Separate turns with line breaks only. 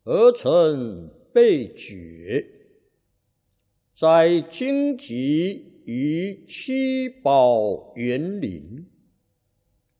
而成被绝，在荆棘于七宝园林。